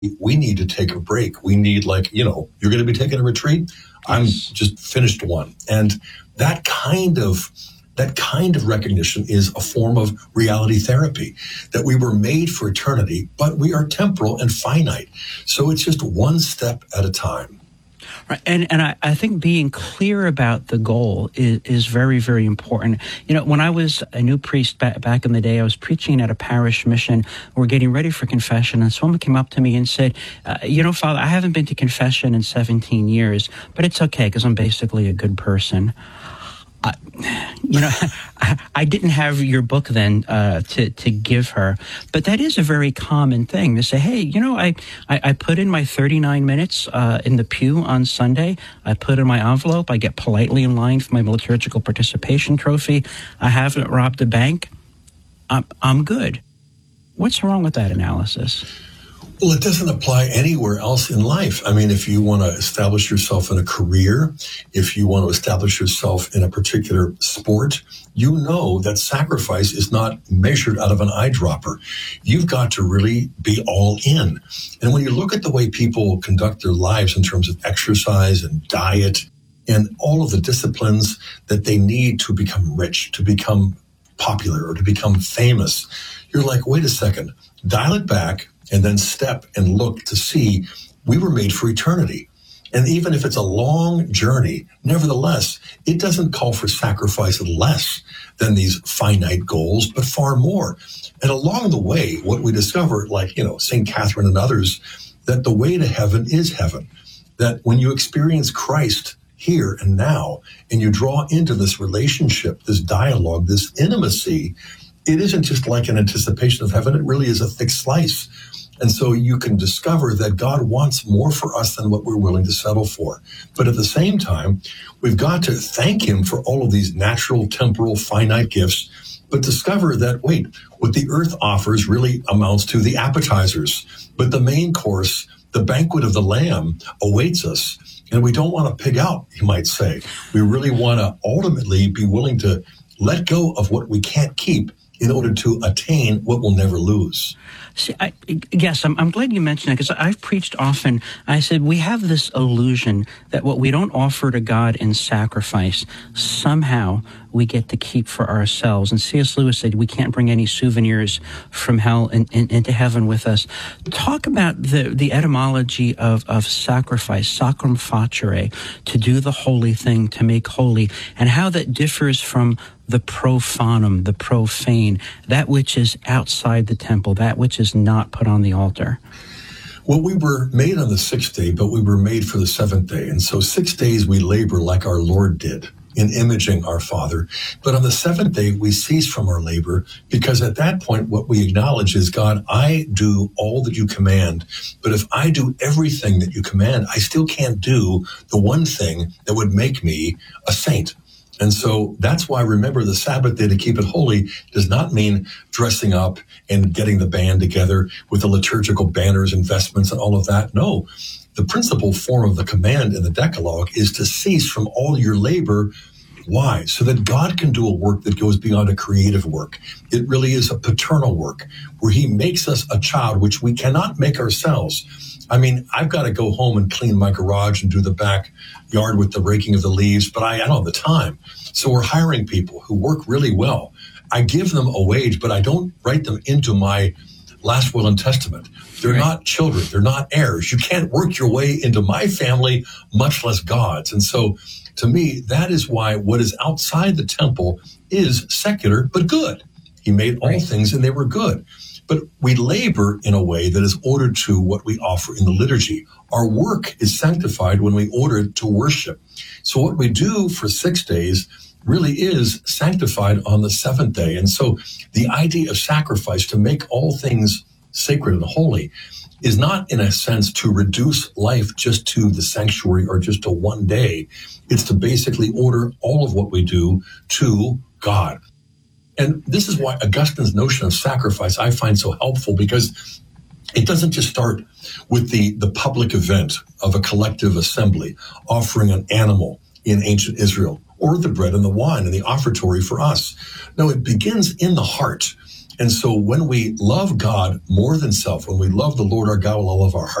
we need to take a break. We need, like, you're going to be taking a retreat. I'm just finished one. And that kind of recognition is a form of reality therapy, that we were made for eternity, but we are temporal and finite. So it's just one step at a time. Right. And I think being clear about the goal is very, very important. When I was a new priest back in the day, I was preaching at a parish mission. We're getting ready for confession, and someone came up to me and said, Father, I haven't been to confession in 17 years, but it's okay because I'm basically a good person. I didn't have your book then to give her, but that is a very common thing to say, hey, I put in my 39 minutes in the pew on Sunday. I put in my envelope. I get politely in line for my liturgical participation trophy. I haven't robbed a bank. I'm good. What's wrong with that analysis? Well, it doesn't apply anywhere else in life. I mean, if you want to establish yourself in a career, if you want to establish yourself in a particular sport, you know that sacrifice is not measured out of an eyedropper. You've got to really be all in. And when you look at the way people conduct their lives in terms of exercise and diet and all of the disciplines that they need to become rich, to become popular, or to become famous, you're like, wait a second, dial it back, and then step and look to see we were made for eternity. And even if it's a long journey, nevertheless, it doesn't call for sacrifice less than these finite goals, but far more. And along the way, what we discover, like, St. Catherine and others, that the way to heaven is heaven. That when you experience Christ here and now, and you draw into this relationship, this dialogue, this intimacy, it isn't just like an anticipation of heaven. It really is a thick slice. And so you can discover that God wants more for us than what we're willing to settle for. But at the same time, we've got to thank him for all of these natural, temporal, finite gifts, but discover that, wait, what the earth offers really amounts to the appetizers. But the main course, the banquet of the Lamb, awaits us. And we don't want to pig out, you might say. We really want to ultimately be willing to let go of what we can't keep in order to attain what we'll never lose. See, I'm glad you mentioned it, because I've preached often. I said we have this illusion that what we don't offer to God in sacrifice, somehow we get to keep for ourselves. And C.S. Lewis said we can't bring any souvenirs from hell into heaven with us. Talk about the etymology of sacrifice, sacrum facere, to do the holy thing, to make holy, and how that differs from the profanum, the profane, that which is outside the temple, that which is not put on the altar. Well, we were made on the sixth day, but we were made for the seventh day. And so 6 days we labor like our Lord did in imaging our Father. But on the seventh day, we cease from our labor, because at that point, what we acknowledge is, God, I do all that you command. But if I do everything that you command, I still can't do the one thing that would make me a saint. And so that's why, remember, the Sabbath day, to keep it holy, does not mean dressing up and getting the band together with the liturgical banners and vestments and all of that. No, the principal form of the command in the Decalogue is to cease from all your labor. Why? So that God can do a work that goes beyond a creative work. It really is a paternal work where he makes us a child, which we cannot make ourselves. I mean, I've got to go home and clean my garage and do the backyard with the raking of the leaves, but I don't have the time. So we're hiring people who work really well. I give them a wage, but I don't write them into my last will and testament. They're not children. They're not heirs. You can't work your way into my family, much less God's. And so to me, that is why what is outside the temple is secular, but good. He made all things and they were good. But we labor in a way that is ordered to what we offer in the liturgy. Our work is sanctified when we order it to worship. So what we do for 6 days really is sanctified on the seventh day. And so the idea of sacrifice, to make all things sacred and holy, is not, in a sense, to reduce life just to the sanctuary or just to one day. It's to basically order all of what we do to God. And this is why Augustine's notion of sacrifice I find so helpful, because it doesn't just start with the public event of a collective assembly offering an animal in ancient Israel, or the bread and the wine and the offertory for us. No, it begins in the heart. And so when we love God more than self, when we love the Lord our God with all of our heart,